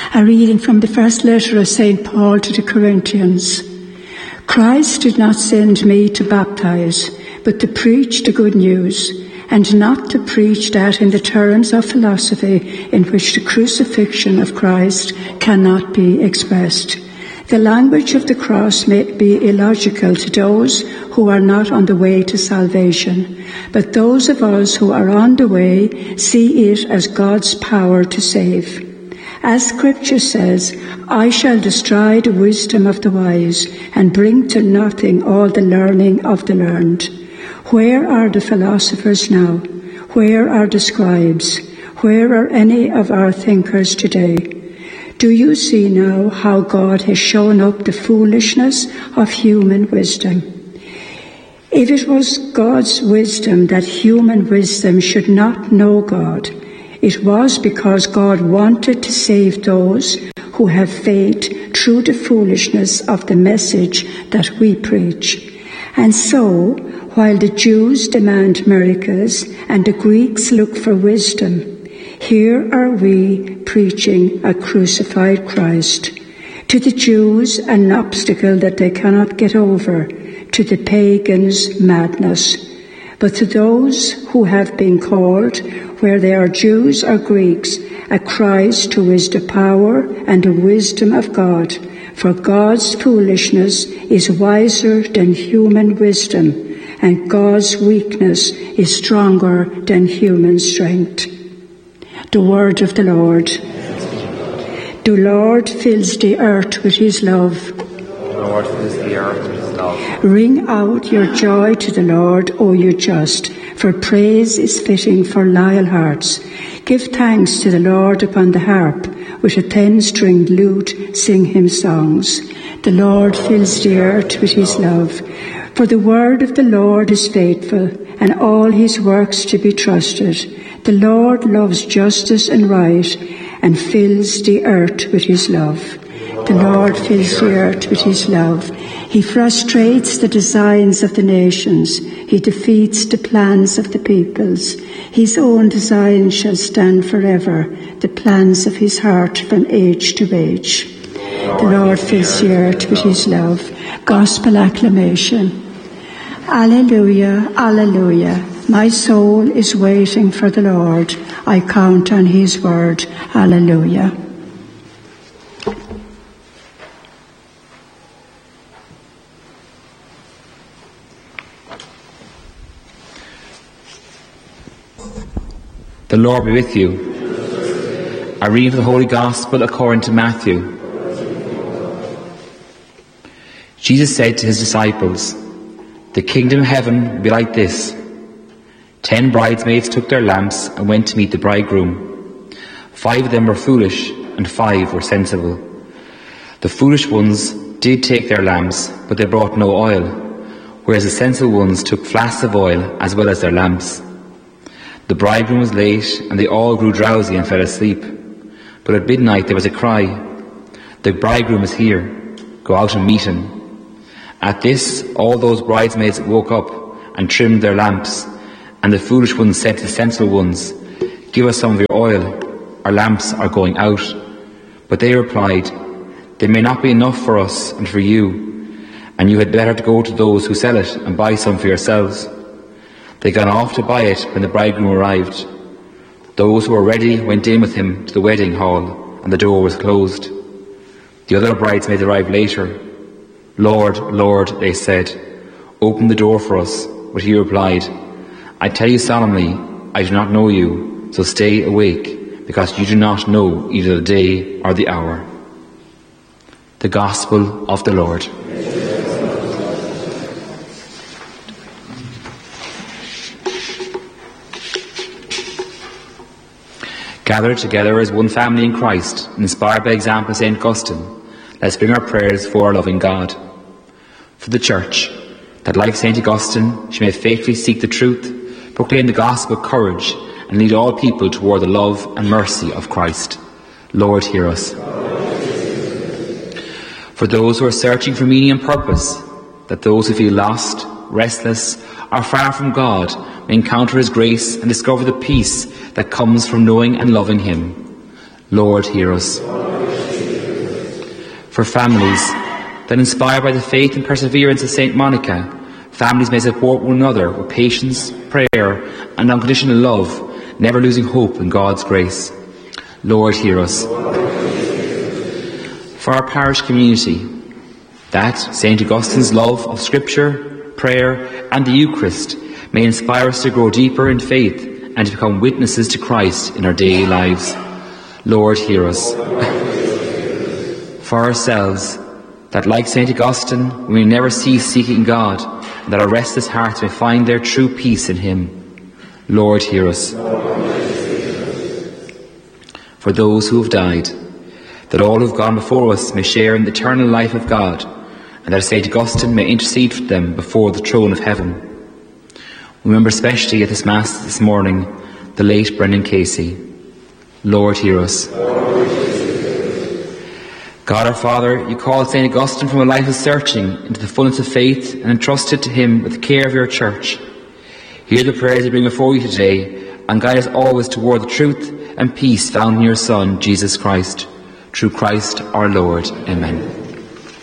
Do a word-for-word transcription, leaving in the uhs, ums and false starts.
A reading from the first letter of Saint Paul to the Corinthians. Christ did not send me to baptize, but to preach the good news, and not to preach that in the terms of philosophy in which the crucifixion of Christ cannot be expressed. The language of the cross may be illogical to those who are not on the way to salvation, but those of us who are on the way see it as God's power to save. As Scripture says, I shall destroy the wisdom of the wise and bring to nothing all the learning of the learned. Where are the philosophers now? Where are the scribes? Where are any of our thinkers today? Do you see now how God has shown up the foolishness of human wisdom? If it was God's wisdom that human wisdom should not know God, it was because God wanted to save those who have faith through the foolishness of the message that we preach. And so, while the Jews demand miracles and the Greeks look for wisdom, here are we preaching a crucified Christ. To the Jews, an obstacle that they cannot get over, to the pagans, madness. But to those who have been called, where they are Jews or Greeks, a Christ who is the power and the wisdom of God. For God's foolishness is wiser than human wisdom, and God's weakness is stronger than human strength. The word of the Lord. The Lord fills the earth with his love. The Lord fills the earth with his love. Ring out your joy to the Lord, O you just, for praise is fitting for loyal hearts. Give thanks to the Lord upon the harp. With a ten-stringed lute sing him songs. The Lord fills the earth with his love. For the word of the Lord is faithful, and all his works to be trusted. The Lord loves justice and right, and fills the earth with his love. The Lord fills the earth with his love. He frustrates the designs of the nations. He defeats the plans of the peoples. His own design shall stand forever, the plans of his heart from age to age. The Lord fills the earth with his love. Gospel acclamation. Alleluia, alleluia. My soul is waiting for the Lord. I count on his word. Alleluia. The Lord be with you. A reading of the Holy Gospel according to Matthew. Jesus said to his disciples, "The kingdom of heaven will be like this. Ten bridesmaids took their lamps and went to meet the bridegroom. Five of them were foolish, and five were sensible. The foolish ones did take their lamps, but they brought no oil, whereas the sensible ones took flasks of oil as well as their lamps. The bridegroom was late, and they all grew drowsy and fell asleep. But at midnight there was a cry, 'The bridegroom is here, go out and meet him.' At this, all those bridesmaids woke up and trimmed their lamps, and the foolish ones said to the sensible ones, 'Give us some of your oil, our lamps are going out.' But they replied, 'There may not be enough for us and for you, and you had better go to those who sell it and buy some for yourselves.' They got off to buy it when the bridegroom arrived. Those who were ready went in with him to the wedding hall, and the door was closed. The other bridesmaids arrived later. 'Lord, Lord,' they said, 'open the door for us.' But he replied, 'I tell you solemnly, I do not know you, so stay awake, because you do not know either the day or the hour.'" The Gospel of the Lord. Gathered together as one family in Christ, inspired by example of Saint Augustine, let's bring our prayers for our loving God. For the Church, that like Saint Augustine, she may faithfully seek the truth, proclaim the gospel with courage, and lead all people toward the love and mercy of Christ. Lord, hear us. For those who are searching for meaning and purpose, that those who feel lost, restless, or far from God may encounter his grace and discover the peace that comes from knowing and loving him. Lord, hear us. For families, that inspired by the faith and perseverance of Saint Monica, families may support one another with patience, prayer and unconditional love, never losing hope in God's grace. Lord, hear us. For our parish community, that Saint Augustine's love of Scripture, prayer and the Eucharist may inspire us to grow deeper in faith and to become witnesses to Christ in our daily lives. Lord, hear us. For ourselves, that like Saint Augustine, we may never cease seeking God, and that our restless hearts may find their true peace in Him. Lord, hear us. For those who have died, that all who have gone before us may share in the eternal life of God, and that Saint Augustine may intercede for them before the throne of heaven. We remember especially at this Mass this morning the late Brendan Casey. Lord, hear us. God our Father, you called Saint Augustine from a life of searching into the fullness of faith and entrusted to him with the care of your church. Hear the prayers we bring before you today and guide us always toward the truth and peace found in your Son, Jesus Christ. Through Christ our Lord. Amen.